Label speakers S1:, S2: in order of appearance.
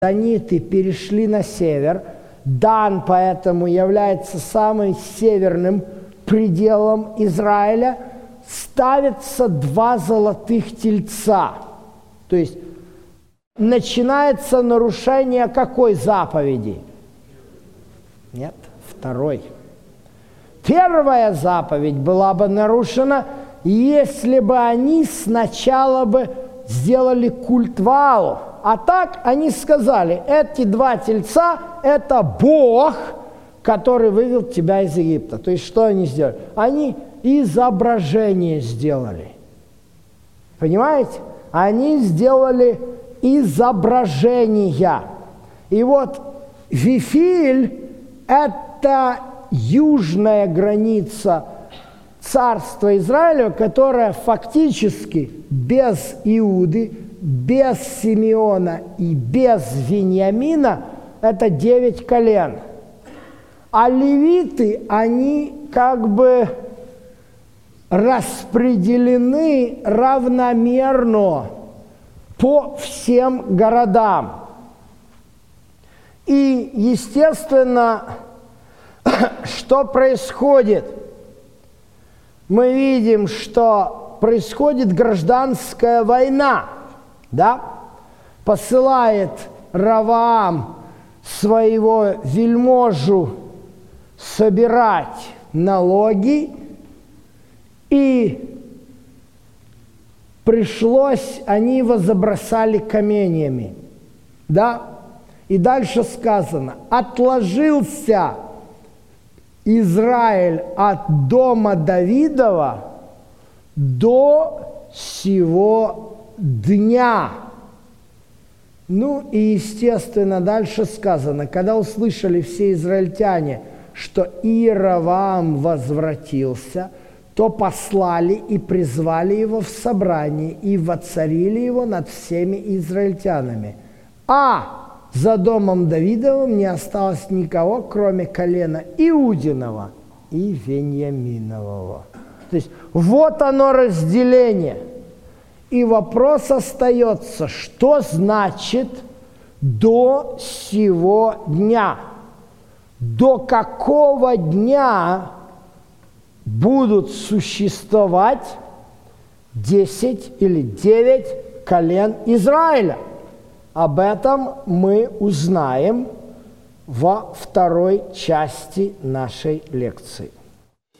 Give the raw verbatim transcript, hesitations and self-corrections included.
S1: Даниты перешли на север. Дан поэтому является самым северным пределом Израиля. Ставятся два золотых тельца. То есть начинается нарушение какой заповеди? Нет, второй. Первая заповедь была бы нарушена, если бы они сначала бы сделали культ Ваалу. А так они сказали, эти два тельца – это Бог, который вывел тебя из Египта. То есть что они сделали? Они изображение сделали. Понимаете? Они сделали изображения. И вот Вифиль – это южная граница царства Израиля, которая фактически без Иуды, без Симеона и без Виньямина – это девять колен. А левиты, они как бы распределены равномерно по всем городам. И, естественно, что происходит? Мы видим, что происходит гражданская война, да? Посылает Раваам своего вельможу собирать налоги, и пришлось, они его забросали каменьями, да? И дальше сказано, отложился Израиль от дома Давидова до сего дня. Ну и, естественно, дальше сказано, когда услышали все израильтяне, что Иеровоам возвратился, то послали и призвали его в собрание и воцарили его над всеми израильтянами. А за домом Давидовым не осталось никого, кроме колена Иудиного и Веньяминового. То есть вот оно разделение. И вопрос остается, что значит до сего дня? До какого дня будут существовать десять или девять колен Израиля? Об этом мы узнаем во второй части нашей лекции.